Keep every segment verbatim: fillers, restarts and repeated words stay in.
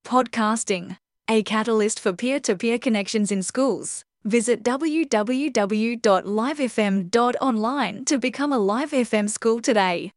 Podcasting, a catalyst for peer-to-peer connections in schools. Visit w w w dot live f m dot online to become a Live F M school today.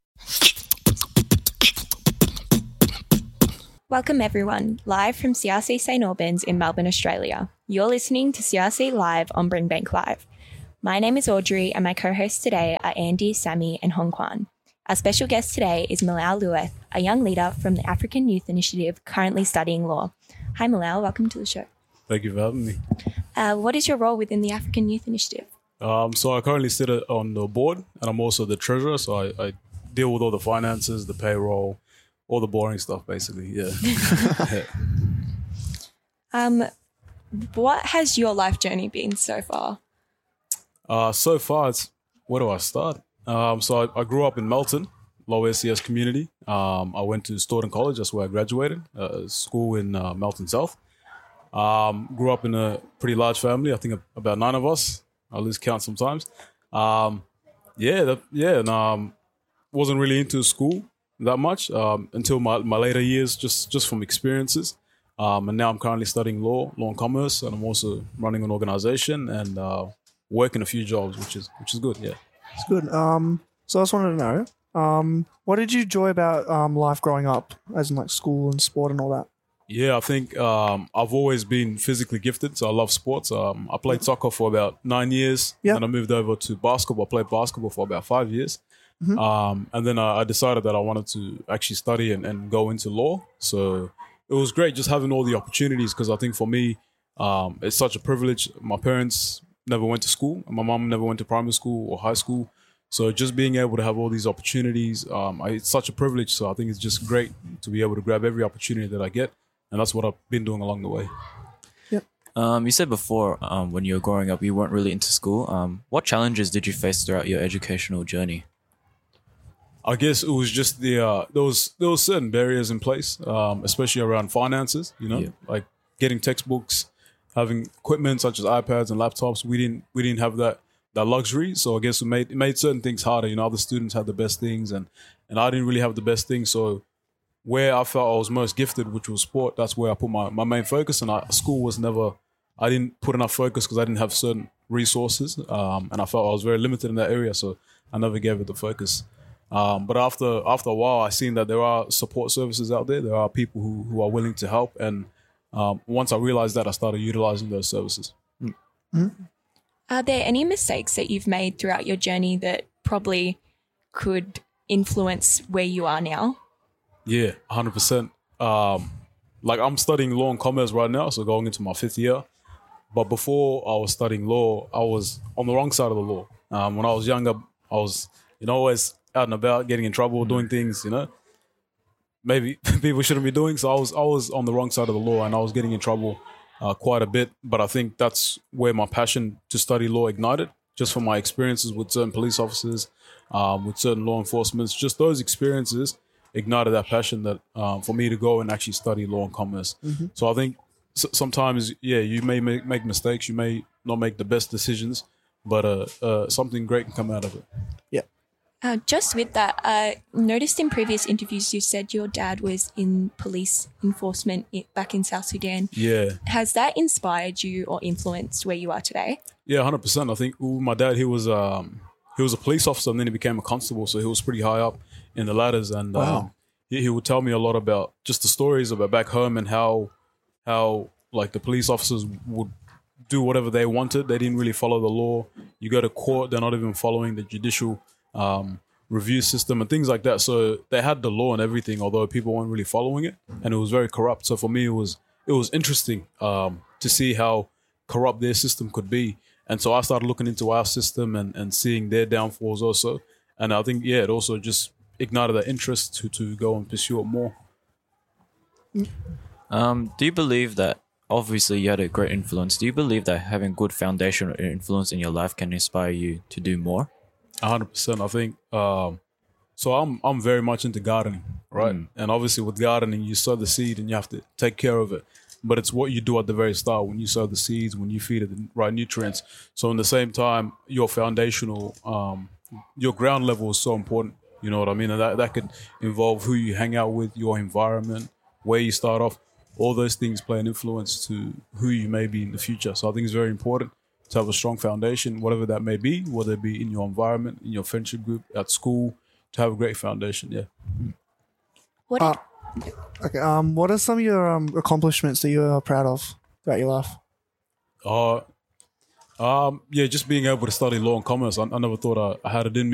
Welcome everyone, live from C R C St Albans in Melbourne, Australia. You're listening to C R C Live on Bringbank Live. My name is Audrey and my co-hosts today are Andy, Sammy and Hong Kwan. Our special guest today is Malal Lueth, a young leader from the African Youth Initiative currently studying law. Hi Malal, welcome to the show. Thank you for having me. Uh, what is your role within the African Youth Initiative? Um, so I currently sit on the board and I'm also the treasurer, so I, I deal with all the finances, the payroll, all the boring stuff basically, yeah. yeah. Um, what has your life journey been so far? Uh, so far, it's where do I start? Um, so I, I grew up in Melton, low S E S community. Um, I went to Staunton College, that's where I graduated, uh, school in uh, Melton South. Um, grew up in a pretty large family, I think about nine of us. I lose count sometimes. Um, yeah, that, yeah, and um, wasn't really into school that much um, until my, my later years, just, just from experiences. Um, and now I'm currently studying law, law and commerce, and I'm also running an organization and uh, working a few jobs, which is which is good, yeah. It's good. Um, so I just wanted to know, um, what did you enjoy about um, life growing up, as in like school and sport and all that? Yeah, I think um, I've always been physically gifted, so I love sports. Um, I played soccer for about nine years, yep. Then I moved over to basketball. I played basketball for about five years. Mm-hmm. Um, and then I, I decided that I wanted to actually study and, and go into law. So it was great just having all the opportunities because I think for me, um, it's such a privilege. My parents never went to school. My mom never went to primary school or high school. So just being able to have all these opportunities, um, I, it's such a privilege. So I think it's just great to be able to grab every opportunity that I get. And that's what I've been doing along the way. Yep. Um, you said before um, when you were growing up, you weren't really into school. Um, what challenges did you face throughout your educational journey? I guess it was just the, uh, there was, there was certain barriers in place, um, especially around finances, you know, yeah. like getting textbooks, having equipment such as iPads and laptops. We didn't we didn't have that that luxury. So I guess it made it made certain things harder. You know, other students had the best things and, and I didn't really have the best things. So where I felt I was most gifted, which was sport, that's where I put my, my main focus. And I, school was never, I didn't put enough focus because I didn't have certain resources. Um, and I felt I was very limited in that area. So I never gave it the focus. Um, but after after a while, I seen that there are support services out there. There are people who, who are willing to help. And Um, once I realized that, I started utilizing those services. Mm-hmm. Are there any mistakes that you've made throughout your journey that probably could influence where you are now? Yeah, one hundred percent. Um, like I'm studying law and commerce right now, so going into my fifth year. But before I was studying law, I was on the wrong side of the law. Um, when I was younger, I was, you know, always out and about, getting in trouble, doing things, you know, maybe people shouldn't be doing. So I was I was on the wrong side of the law and I was getting in trouble uh, quite a bit. But I think that's where my passion to study law ignited, just from my experiences with certain police officers, um, with certain law enforcement. Just those experiences ignited that passion that um, for me to go and actually study law and commerce. Mm-hmm. So I think s- sometimes, yeah, you may make, make mistakes. You may not make the best decisions, but uh, uh, something great can come out of it. Yeah. Uh, just with that, I uh, noticed in previous interviews you said your dad was in police enforcement i- back in South Sudan. Yeah. Has that inspired you or influenced where you are today? Yeah, one hundred percent. I think ooh, my dad, he was um, he was a police officer and then he became a constable. So he was pretty high up in the ladders. And wow. um, he, he would tell me a lot about just the stories about back home and how, how like the police officers would do whatever they wanted. They didn't really follow the law. You go to court, they're not even following the judicial Um, review system and things like that. So they had the law and everything, although people weren't really following it, and it was very corrupt. So for me, it was it was interesting um, to see how corrupt their system could be. And so I started looking into our system and, and seeing their downfalls also. And I think, yeah, it also just ignited that interest to, to go and pursue it more. Um, do you believe that, obviously you had a great influence, do you believe that having good foundational influence in your life can inspire you to do more? one hundred percent. I think, um, so I'm I'm very much into gardening, right? Mm. And obviously with gardening, you sow the seed and you have to take care of it. But it's what you do at the very start, when you sow the seeds, when you feed it the right nutrients. So in the same time, your foundational, um, your ground level is so important. You know what I mean? And that, that could involve who you hang out with, your environment, where you start off. all those things play an influence to who you may be in the future. So I think it's very important to have a strong foundation, whatever that may be, whether it be in your environment, in your friendship group, at school, to have a great foundation. Yeah. What Uh, did, Okay. Um, what are some of your um, accomplishments that you are proud of throughout your life? Uh, um, yeah, just being able to study law and commerce. I, I never thought I, I had it in me.